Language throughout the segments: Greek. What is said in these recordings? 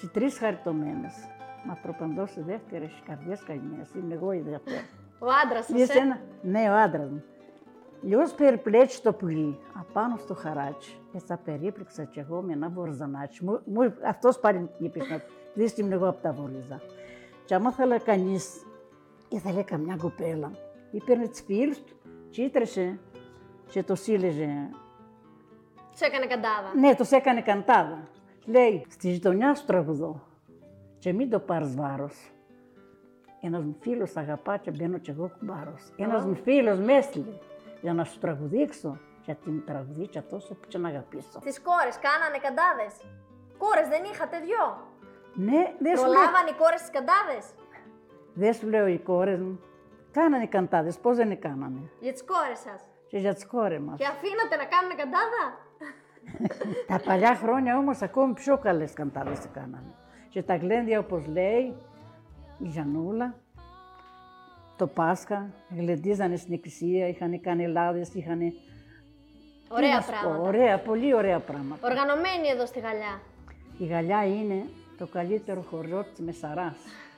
Και 3 χαριτωμένες. Μα προπαντός η δεύτερη έχει καρδιές καημένες. Είμαι εγώ η δεύτερη. Ο άντρας σας, Ναι, ο άντρας μου. Λιώς περιπλέξει το πουλί απάνω στο χαράτσι. Τα περίπλεξα κι εγώ με ένα βορζανάτσι. Αυτός πάλι μου είπε να δεις εγώ από τα βόλιζα. Και άμα θέλει κανείς, ήθελε καμιά κοπέλα, ήπαιρνε τις φίλους του και ήτρεσε και το σύλλεγε. τους έκανε καντάδα. Ναι, τους έκανε καντάδα. Λέει, στη γειτονιά σου τραγουδώ και μην το πάρεις βάρος. Ένας μου φίλος αγαπά και μπαίνω κι εγώ κουμπάρος. Ένας μου φίλος με έστειλε για να σου τραγουδήξω. Γιατί μου τραγουδίτσα τόσο που και να αγαπήσω. Τις κόρες κάνανε καντάδες. Κόρες δεν είχατε δυο. Ναι, δεν σου λέω. Προλάβανε οι κόρες τις καντάδες. Δεν σου λέω οι κόρες μου. Κάνανε καντάδες, πώς δεν κάνανε. Για τις κόρες σας. Και για τις κόρες μας. Και αφήνατε να κάνουν καντάδα. Τα παλιά χρόνια όμως ακόμη πιο καλές καντάδες κάνανε. Και τα γλέντια όπως λέει η Γιαννούλα, το Πάσχα, γλεντίζανε στην εκκλησία, είχαν κάνει λάδες, είχαν. Ωραία πράγματα. Ωραία, πολύ ωραία πράγματα. Οργανωμένοι εδώ στη Γαλλιά. Η Γαλλιά είναι το καλύτερο χωριό της Μεσαράς.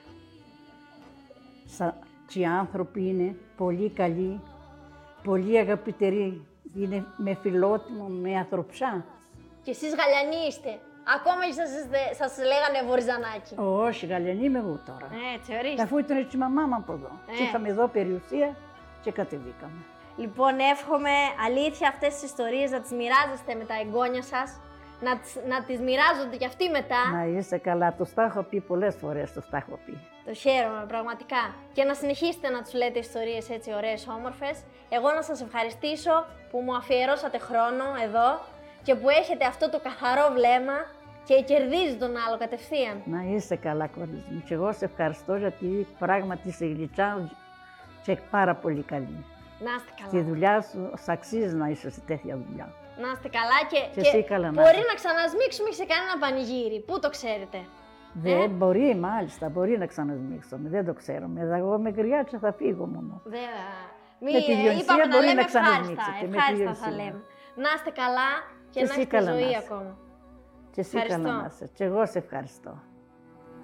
Και οι άνθρωποι είναι πολύ καλοί, πολύ αγαπητηροί. Είναι με φιλότιμο, με ανθρωψιά. Και εσείς Γαλλιανοί είστε. Ακόμα και σας λέγανε Βορζανάκι. Όχι, Γαλλιανοί είμαι εγώ τώρα. Έτσι, ορίστε. Αφού ήταν έτσι η μαμά μου από εδώ. Και είχαμε εδώ περιουσία και κατεβήκαμε. Λοιπόν, εύχομαι αλήθεια αυτές τις ιστορίες να τις μοιράζεστε με τα εγγόνια σας, να τις μοιράζονται κι αυτοί μετά. Να είσαι καλά, το τα έχω πει πολλές φορές, το έχω πει. Το χαίρομαι πραγματικά. Και να συνεχίσετε να τους λέτε ιστορίες έτσι ωραίες, όμορφες. Εγώ να σας ευχαριστήσω που μου αφιερώσατε χρόνο εδώ και που έχετε αυτό το καθαρό βλέμμα και κερδίζει τον άλλο κατευθείαν. Να είσαι καλά, κορίτσι μου. Και εγώ σε ευχαριστώ γιατί πράγματι είσαι γλυκιά και πάρα πολύ καλή. Να είστε καλά. Στη δουλειά σου, αξίζει να είσαι σε τέτοια δουλειά. Να είστε καλά και εσύ καλά να μπορεί να ξανασμίξουμε σε κανένα πανηγύρι. Πού το ξέρετε. Δεν μπορεί, μάλιστα, μπορεί να ξανασμίξουμε. Δεν το ξέρουμε. Εγώ με γριά και θα φύγω μόνο. Με τη Διονυσία μπορεί να ξανασμίξετε. Ευχάριστα θα λέμε. Να είστε καλά και να έχετε ζωή ακόμα. Και εσύ καλά να είσαι. Και εγώ σε ευχαριστώ.